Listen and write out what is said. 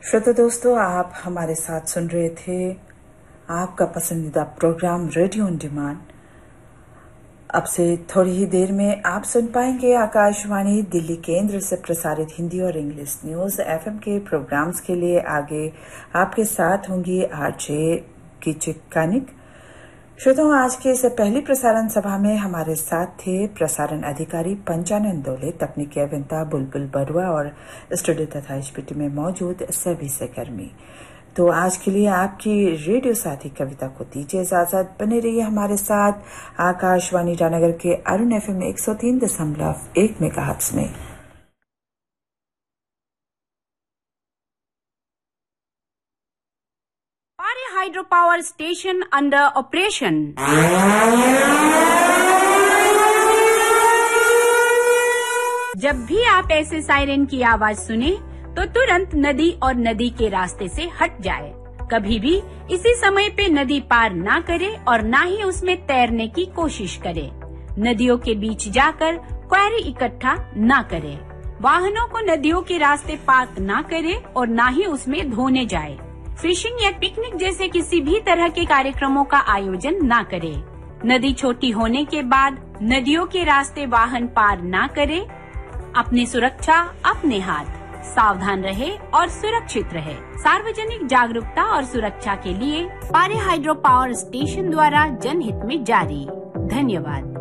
श्रोता दोस्तों, आप हमारे साथ सुन रहे थे आपका पसंदीदा प्रोग्राम रेडियो ऑन डिमांड। अब से थोड़ी ही देर में आप सुन पाएंगे आकाशवाणी दिल्ली केंद्र से प्रसारित हिंदी और इंग्लिश न्यूज एफएम के प्रोग्राम्स के लिए आगे आपके साथ होंगी आरजे कीचिक कानिक। श्रोताओं, आज के इस पहली प्रसारण सभा में हमारे साथ थे प्रसारण अधिकारी पंचानन दोले, तकनीकी अभियंता बुलबुल बरुआ और स्टूडियो तथा एचपीटी में मौजूद सभी सहकर्मी। तो आज के लिए आपकी रेडियो साथी कविता को दीजिए इजाजत। बने रहिए हमारे साथ आकाशवाणी ईटानगर के अरुण एफएम 103.1 मेगाहर्ट्ज में। Hydropower station under operation. जब भी आप ऐसे सायरन की आवाज सुने तो तुरंत नदी और नदी के रास्ते से हट जाए। कभी भी इसी समय पे नदी पार ना करे और ना ही उसमें तैरने की कोशिश करे। नदियों के बीच जाकर क्वेरी इकट्ठा ना करे। वाहनों को नदियों के रास्ते पार्क ना करे और ना ही उसमें धोने जाए। फिशिंग या पिकनिक जैसे किसी भी तरह के कार्यक्रमों का आयोजन ना करे। नदी छोटी होने के बाद नदियों के रास्ते वाहन पार ना करे। अपनी सुरक्षा अपने हाथ, सावधान रहे और सुरक्षित रहे। सार्वजनिक जागरूकता और सुरक्षा के लिए पारे हाइड्रो पावर स्टेशन द्वारा जनहित में जारी। धन्यवाद।